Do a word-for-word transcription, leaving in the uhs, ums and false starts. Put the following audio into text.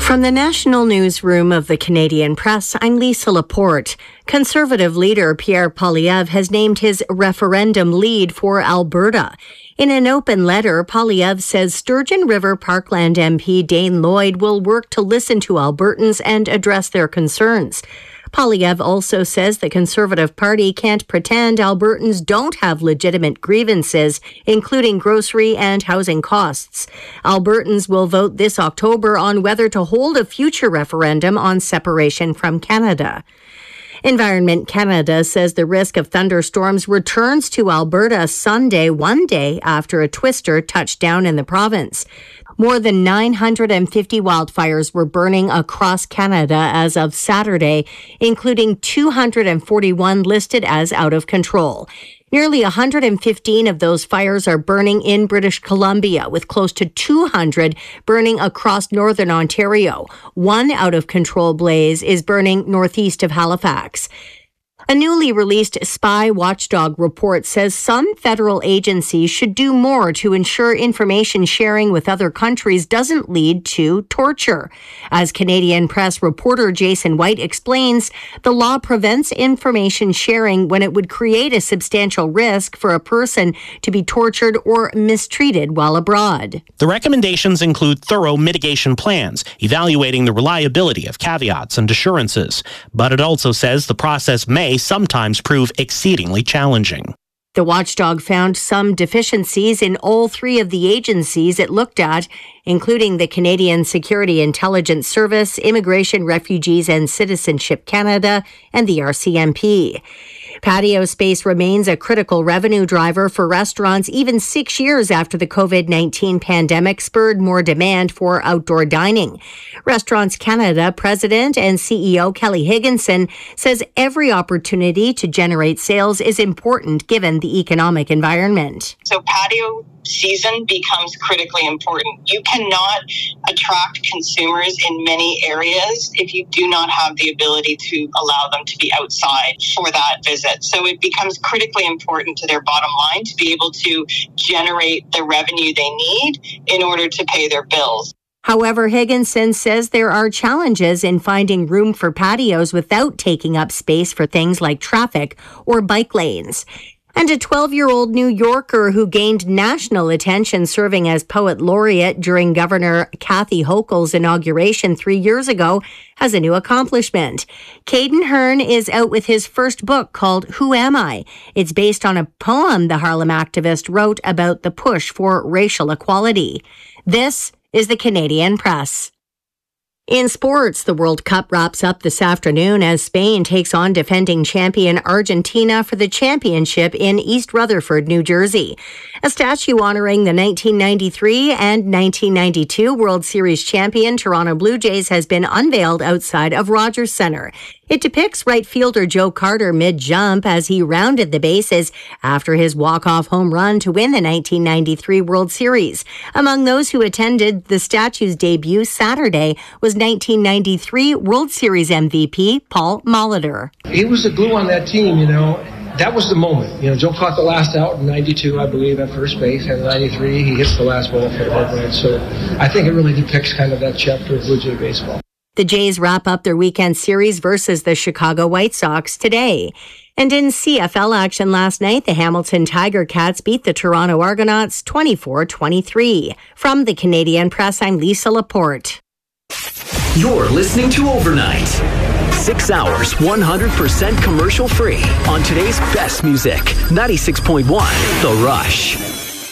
From the national newsroom of the Canadian Press, I'm Lisa Laporte. Conservative leader Pierre Poilievre has named his referendum lead for Alberta. In an open letter, Poilievre says Sturgeon River Parkland M P Dane Lloyd will work to listen to Albertans and address their concerns. Poilievre also says the Conservative Party can't pretend Albertans don't have legitimate grievances, including grocery and housing costs. Albertans will vote this October on whether to hold a future referendum on separation from Canada. Environment Canada says the risk of thunderstorms returns to Alberta Sunday, one day after a twister touched down in the province. More than nine hundred fifty wildfires were burning across Canada as of Saturday, including two hundred forty-one listed as out of control. Nearly one hundred fifteen of those fires are burning in British Columbia, with close to two hundred burning across northern Ontario. One out-of-control blaze is burning northeast of Halifax. A newly released spy watchdog report says some federal agencies should do more to ensure information sharing with other countries doesn't lead to torture. As Canadian Press reporter Jason White explains, the law prevents information sharing when it would create a substantial risk for a person to be tortured or mistreated while abroad. The recommendations include thorough mitigation plans, evaluating the reliability of caveats and assurances. But it also says the process may sometimes prove exceedingly challenging. The watchdog found some deficiencies in all three of the agencies it looked at, including the Canadian Security Intelligence Service, Immigration, Refugees and Citizenship Canada, and the R C M P. Patio space remains a critical revenue driver for restaurants even six years after the COVID nineteen pandemic spurred more demand for outdoor dining. Restaurants Canada President and C E O Kelly Higginson says every opportunity to generate sales is important given the economic environment. So patio season becomes critically important. You cannot attract consumers in many areas if you do not have the ability to allow them to be outside for that visit. So it becomes critically important to their bottom line to be able to generate the revenue they need in order to pay their bills. However, Higginson says there are challenges in finding room for patios without taking up space for things like traffic or bike lanes. And a twelve-year-old New Yorker who gained national attention serving as poet laureate during Governor Kathy Hochul's inauguration three years ago has a new accomplishment. Caden Hearn is out with his first book called Who Am I? It's based on a poem the Harlem activist wrote about the push for racial equality. This is the Canadian Press. In sports, the World Cup wraps up this afternoon as Spain takes on defending champion Argentina for the championship in East Rutherford, New Jersey. A statue honoring the nineteen ninety-three and nineteen ninety-two World Series champion Toronto Blue Jays has been unveiled outside of Rogers Centre. It depicts right fielder Joe Carter mid-jump as he rounded the bases after his walk-off home run to win the nineteen ninety-three World Series. Among those who attended the statue's debut Saturday was nineteen ninety-three World Series M V P Paul Molitor. He was the glue on that team, you know. That was the moment. You know, Joe caught the last out in ninety-two, I believe, at first base, and in ninety-three he hits the last ball for the home run. So I think it really depicts kind of that chapter of Blue Jay baseball. The Jays wrap up their weekend series versus the Chicago White Sox today. And in C F L action last night, the Hamilton Tiger Cats beat the Toronto Argonauts twenty-four twenty-three. From the Canadian Press, I'm Lisa Laporte. You're listening to Overnight. Six hours, one hundred percent commercial free on today's best music. ninety-six point one The Rush.